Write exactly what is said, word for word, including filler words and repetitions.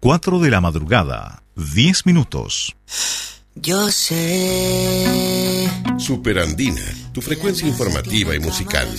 cuatro de la madrugada, diez minutos. Yo sé. Superandina, tu frecuencia informativa y musical.